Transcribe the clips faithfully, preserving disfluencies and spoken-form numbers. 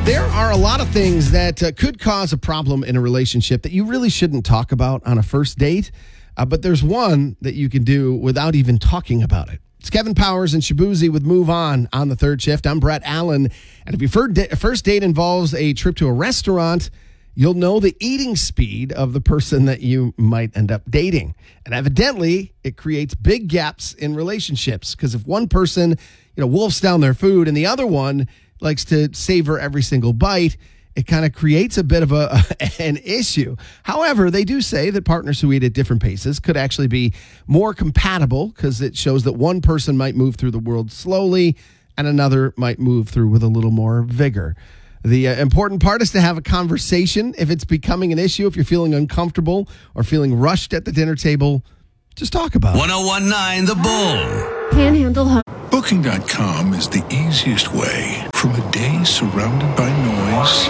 There are a lot of things that uh, could cause a problem in a relationship that you really shouldn't talk about on a first date, uh, but there's one that you can do without even talking about it. It's Kevin Powers and Shabuzi with Move On on the third shift. I'm Brett Allen, and if your first date involves a trip to a restaurant, you'll know the eating speed of the person that you might end up dating. And evidently, it creates big gaps in relationships because if one person, you know, wolfs down their food and the other one likes to savor every single bite, it kind of creates a bit of a an issue. However, they do say that partners who eat at different paces could actually be more compatible because it shows that one person might move through the world slowly and another might move through with a little more vigor. The uh, important part is to have a conversation. If it's becoming an issue, if you're feeling uncomfortable or feeling rushed at the dinner table, just talk about it. one oh one point nine The Bull. Panhandle Home. Booking dot com is the easiest way from a day surrounded by noise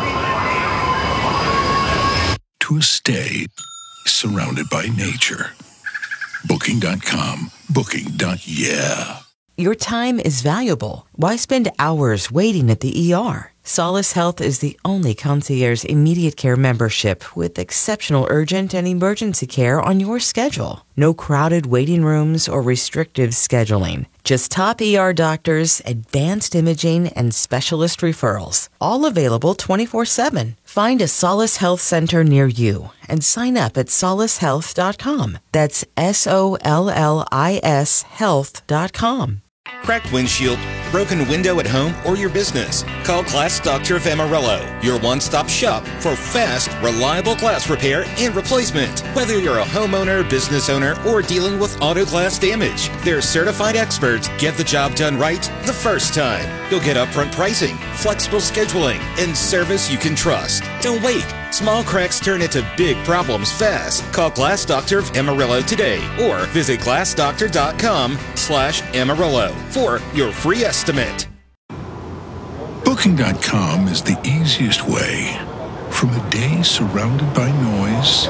to a stay surrounded by nature. Booking dot com. Booking. Yeah. Your time is valuable. Why spend hours waiting at the E R? Solace Health is the only concierge immediate care membership with exceptional urgent and emergency care on your schedule. No crowded waiting rooms or restrictive scheduling. Just top E R doctors, advanced imaging, and specialist referrals. All available twenty-four seven. Find a Solace Health Center near you and sign up at solace health dot com. That's S O L L I S health dot com. Cracked windshield, broken window at home or your business? Call Glass Doctor of Amarillo, your one-stop shop for fast, reliable glass repair and replacement. Whether you're a homeowner, business owner, or dealing with auto glass damage, their certified experts get the job done right the first time. You'll get upfront pricing, flexible scheduling, and service you can trust. Don't wait. Small cracks turn into big problems fast. Call Glass Doctor of Amarillo today or visit glass doctor dot com slash Amarillo for your free estimate. Booking dot com is the easiest way from a day surrounded by noise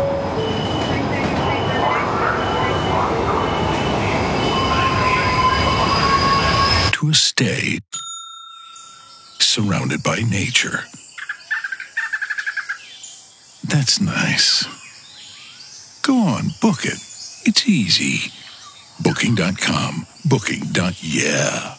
to a stay surrounded by nature. That's nice. Go on, book it. It's easy. Booking dot com. Booking. Yeah.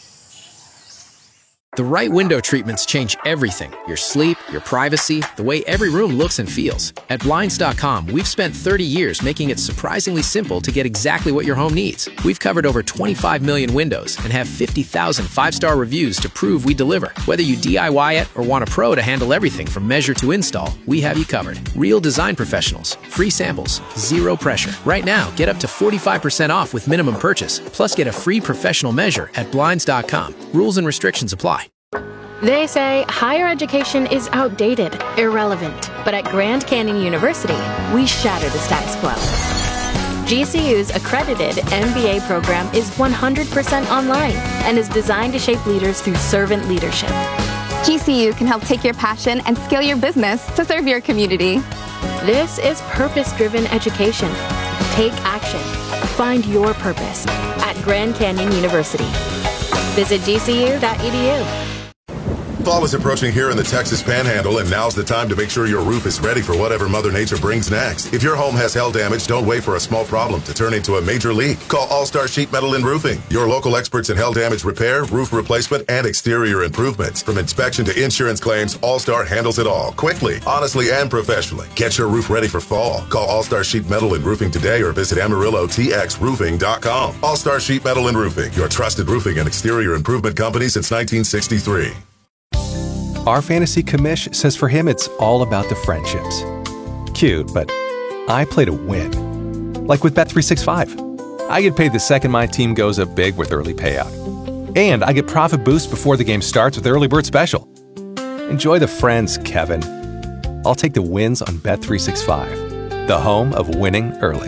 The right window treatments change everything. Your sleep, your privacy, the way every room looks and feels. At Blinds dot com, we've spent thirty years making it surprisingly simple to get exactly what your home needs. We've covered over twenty-five million windows and have fifty thousand five-star reviews to prove we deliver. Whether you D I Y it or want a pro to handle everything from measure to install, we have you covered. Real design professionals, free samples, zero pressure. Right now, get up to forty-five percent off with minimum purchase, plus get a free professional measure at Blinds dot com. Rules and restrictions apply. They say higher education is outdated, irrelevant. But at Grand Canyon University, we shatter the status quo. G C U's accredited M B A program is one hundred percent online and is designed to shape leaders through servant leadership. G C U can help take your passion and scale your business to serve your community. This is purpose-driven education. Take action. Find your purpose at Grand Canyon University. Visit G C U dot E D U. Fall is approaching here in the Texas Panhandle, and now's the time to make sure your roof is ready for whatever Mother Nature brings next. If your home has hail damage, don't wait for a small problem to turn into a major leak. Call All-Star Sheet Metal and Roofing, your local experts in hail damage repair, roof replacement, and exterior improvements. From inspection to insurance claims, All-Star handles it all, quickly, honestly, and professionally. Get your roof ready for fall. Call All-Star Sheet Metal and Roofing today or visit Amarillo T X roofing dot com. All-Star Sheet Metal and Roofing, your trusted roofing and exterior improvement company since nineteen sixty-three. Our fantasy commish says for him it's all about the friendships. Cute, but I play to win. Like with Bet three sixty-five. I get paid the second my team goes up big with early payout. And I get profit boost before the game starts with Early Bird Special. Enjoy the friends, Kevin. I'll take the wins on Bet three sixty-five, the home of winning early.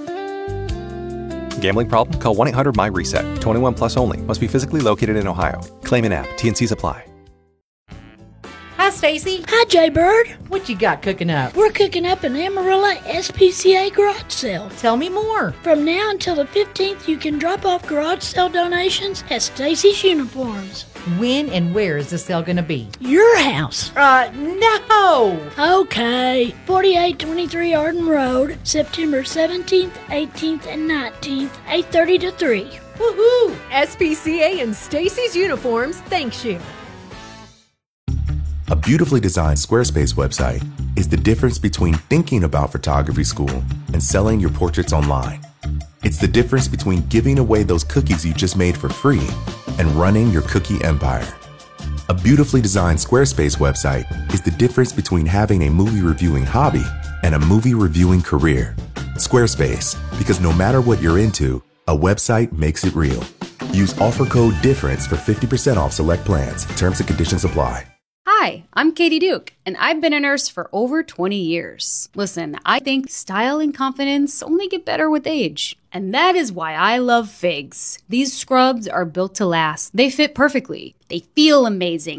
Gambling problem? Call one eight hundred my reset. twenty-one plus only. Must be physically located in Ohio. Claim an app. T and C's apply. Stacy. Hi, Jay Bird. What you got cooking up? We're cooking up an Amarillo S P C A garage sale. Tell me more. From now until the fifteenth, you can drop off garage sale donations at Stacy's Uniforms. When and where is the sale going to be? Your house. Uh, no. Okay. forty-eight twenty-three Arden Road, September seventeenth, eighteenth, and nineteenth, eight thirty to three. Woohoo! S P C A and Stacy's Uniforms thanks you. A beautifully designed Squarespace website is the difference between thinking about photography school and selling your portraits online. It's the difference between giving away those cookies you just made for free and running your cookie empire. A beautifully designed Squarespace website is the difference between having a movie reviewing hobby and a movie reviewing career. Squarespace, because no matter what you're into, a website makes it real. Use offer code DIFFERENCE for fifty percent off select plans. Terms and conditions apply. Hi, I'm Katie Duke, and I've been a nurse for over twenty years. Listen, I think style and confidence only get better with age. And that is why I love Figs. These scrubs are built to last. They fit perfectly. They feel amazing.